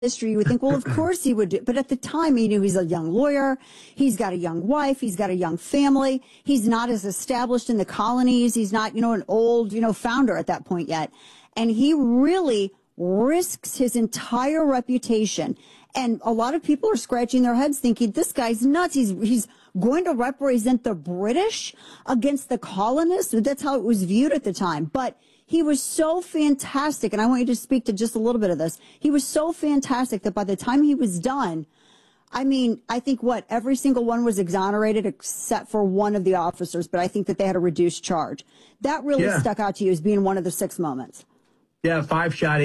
history, you would think, well, of course he would do. But at the time, he knew he's a young lawyer. He's got a young wife. He's got a young family. He's not as established in the colonies. He's not, an old, founder at that point yet. And he really risks his entire reputation. And a lot of people are scratching their heads thinking, this guy's nuts. He's going to represent the British against the colonists. That's how it was viewed at the time. But he was so fantastic, and I want you to speak to just a little bit of this. He was so fantastic that by the time he was done, I think every single one was exonerated except for one of the officers, but I think that they had a reduced charge. That really stuck out to you as being one of the 6 moments. Yeah, 5 shot,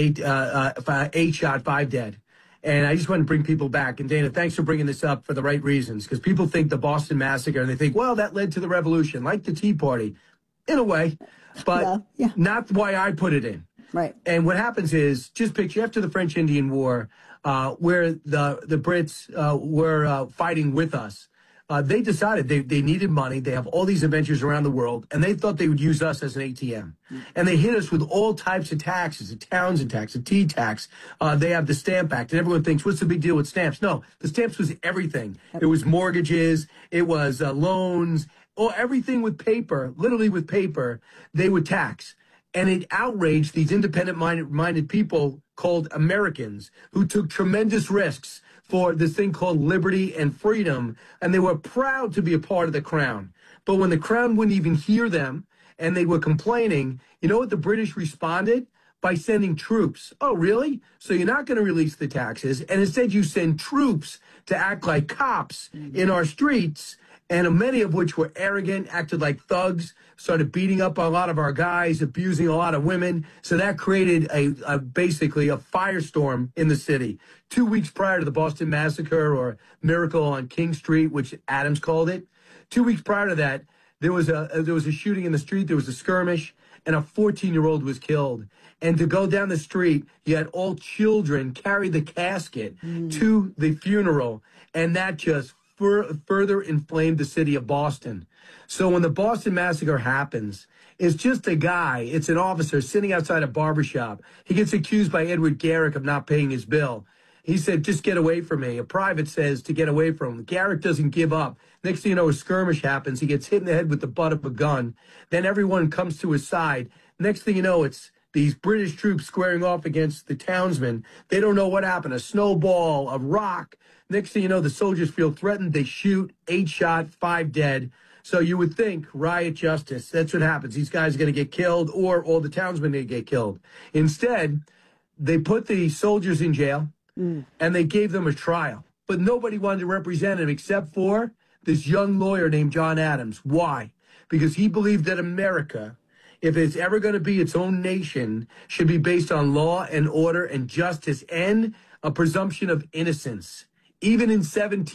8 shot, 5 dead. And I just want to bring people back. And Dana, thanks for bringing this up for the right reasons, because people think the Boston Massacre, and they think, well, that led to the revolution, like the Tea Party, in a way. But not why I put it in. Right. And what happens is, just picture after the French Indian War, where the Brits were fighting with us, they decided they needed money. They have all these adventures around the world, and they thought they would use us as an ATM. And they hit us with all types of taxes, a Townsend tax, a tea tax. They have the Stamp Act, and everyone thinks, what's the big deal with stamps? No, the stamps was everything. It was mortgages, it was loans, or everything with paper, literally with paper, they would tax. And it outraged these independent-minded people called Americans who took tremendous risks for this thing called liberty and freedom, and they were proud to be a part of the Crown. But when the Crown wouldn't even hear them and they were complaining, you know what the British responded? By sending troops. Oh, really? So you're not going to release the taxes, and instead you send troops to act like cops in our streets, and many of which were arrogant, acted like thugs, started beating up a lot of our guys, abusing a lot of women. So that created basically a firestorm in the city. 2 weeks prior to the Boston Massacre, or Miracle on King Street, which Adams called it, 2 weeks prior to that, there was a shooting in the street, there was a skirmish, and a 14-year-old was killed. And to go down the street, you had all children carry the casket to the funeral, and that just further inflamed the city of Boston. So when the Boston Massacre happens, it's just a guy, it's an officer sitting outside a barbershop. He gets accused by Edward Garrick of not paying his bill. He said, just get away from me. A private says to get away from him. Garrick doesn't give up. Next thing you know, a skirmish happens. He gets hit in the head with the butt of a gun. Then everyone comes to his side. Next thing you know, it's these British troops squaring off against the townsmen. They don't know what happened. A snowball, a rock. Next thing you know, the soldiers feel threatened. They shoot, 8 shot, 5 dead. So you would think riot justice. That's what happens. These guys are going to get killed, or all the townsmen are going to get killed. Instead, they put the soldiers in jail, and they gave them a trial. But nobody wanted to represent him except for this young lawyer named John Adams. Why? Because he believed that America, if it's ever going to be its own nation, should be based on law and order and justice and a presumption of innocence, even in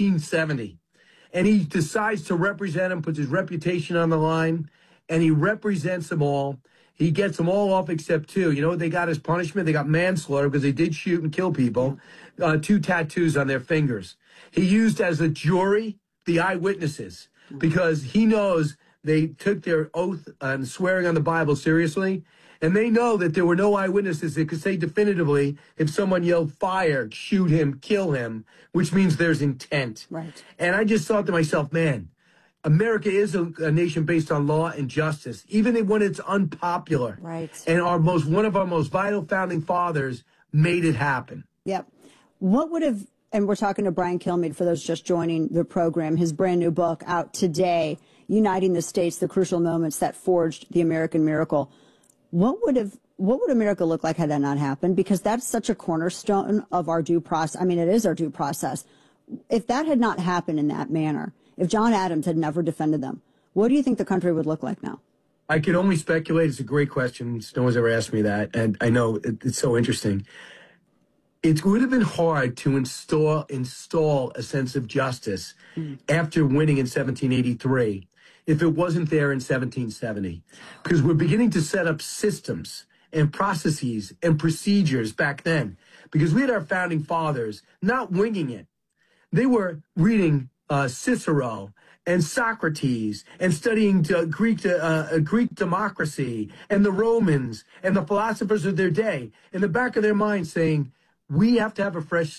1770. And he decides to represent him, puts his reputation on the line, and he represents them all. He gets them all off except 2. You know what they got as punishment? They got manslaughter because they did shoot and kill people. 2 tattoos on their fingers. He used as a jury the eyewitnesses because he knows they took their oath and swearing on the Bible seriously. And they know that there were no eyewitnesses that could say definitively if someone yelled fire, shoot him, kill him, which means there's intent. Right. And I just thought to myself, man, America is a nation based on law and justice, even when it's unpopular. Right. And one of our most vital founding fathers made it happen. Yep. What would have, and we're talking to Brian Kilmeade for those just joining the program, his brand new book out today, Uniting the States, the Crucial Moments That Forged the American Miracle. What would America look like had that not happened? Because that's such a cornerstone of our due process. I mean, it is our due process. If that had not happened in that manner, if John Adams had never defended them, what do you think the country would look like now? I can only speculate. It's a great question. No one's ever asked me that. And I know it's so interesting. It would have been hard to install a sense of justice after winning in 1783 if it wasn't there in 1770. Because we're beginning to set up systems and processes and procedures back then. Because we had our founding fathers not winging it. They were reading Cicero and Socrates and studying Greek democracy and the Romans and the philosophers of their day in the back of their mind saying, we have to have a fresh